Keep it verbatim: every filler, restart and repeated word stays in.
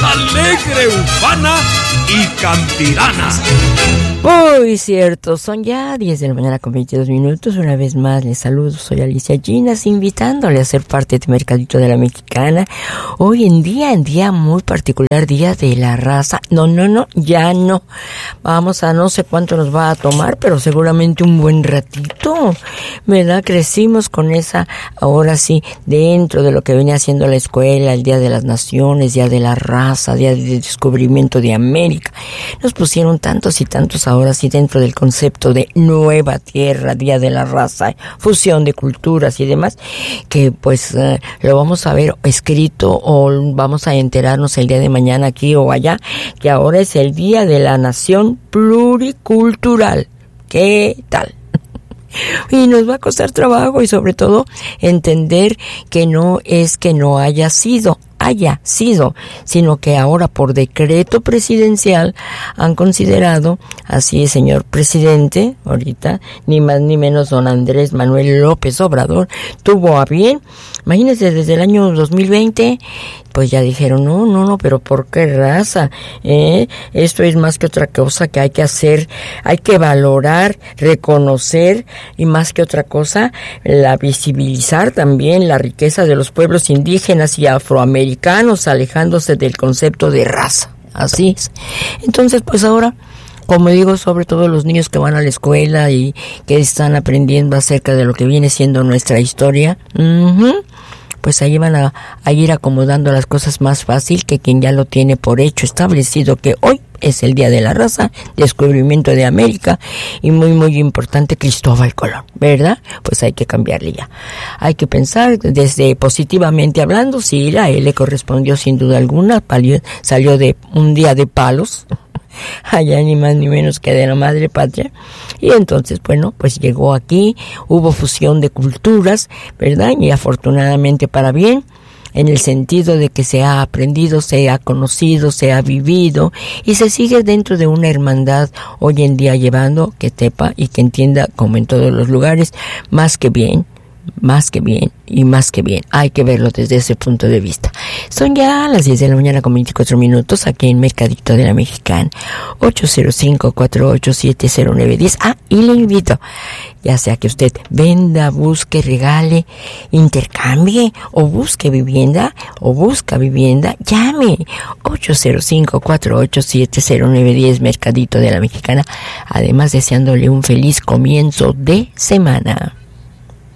alegre, ufana y campirana. Muy cierto, son ya diez de la mañana con veintidós minutos. Una vez más les saludo, soy Alicia Ginas, invitándole a ser parte de Mercadito de la Mexicana. Hoy en día, en día muy particular, Día de la Raza. No, no, no, ya no. Vamos a no sé cuánto nos va a tomar, pero seguramente un buen ratito. ¿Verdad? Crecimos con esa, ahora sí, dentro de lo que venía haciendo la escuela, el Día de las Naciones, Día de la Raza, Día del Descubrimiento de América. Nos pusieron tantos y tantos ahora sí dentro del concepto de nueva tierra, Día de la Raza, fusión de culturas y demás, que pues eh, lo vamos a ver escrito o vamos a enterarnos el día de mañana aquí o allá, que ahora es el Día de la Nación Pluricultural. ¿Qué tal? Y nos va a costar trabajo y sobre todo entender que no es que no haya sido, haya sido, sino que ahora por decreto presidencial han considerado, así señor presidente, ahorita, ni más ni menos don Andrés Manuel López Obrador, tuvo a bien, imagínense desde el año dos mil veinte, pues ya dijeron, no, no, no, pero ¿por qué raza? ¿Eh? Esto es más que otra cosa que hay que hacer, hay que valorar, reconocer y más que otra cosa, la visibilizar también la riqueza de los pueblos indígenas y afroamericanos, alejándose del concepto de raza. Así es. Entonces, pues ahora, como digo, sobre todo los niños que van a la escuela y que están aprendiendo acerca de lo que viene siendo nuestra historia, uh-huh, pues ahí van a, a ir acomodando las cosas más fácil que quien ya lo tiene por hecho establecido, que hoy es el Día de la Raza, descubrimiento de América y muy muy importante Cristóbal Colón, ¿verdad? Pues hay que cambiarle ya. Hay que pensar desde positivamente hablando, sí, a él le correspondió sin duda alguna, palió, salió de un día de palos, allá ni más ni menos que de la madre patria, y entonces bueno, pues llegó aquí, hubo fusión de culturas, ¿verdad? Y afortunadamente para bien, en el sentido de que se ha aprendido, se ha conocido, se ha vivido y se sigue dentro de una hermandad hoy en día llevando que sepa y que entienda, como en todos los lugares, más que bien, más que bien y más que bien. Hay que verlo desde ese punto de vista. Son ya las diez de la mañana con veinticuatro minutos aquí en Mercadito de la Mexicana. ocho cero cinco, cuatro ocho siete, cero nueve uno cero. Ah, y le invito, ya sea que usted venda, busque, regale, intercambie o busque vivienda o busca vivienda, llame ocho cero cinco, cuatro ocho siete, cero nueve uno cero, Mercadito de la Mexicana. Además deseándole un feliz comienzo de semana.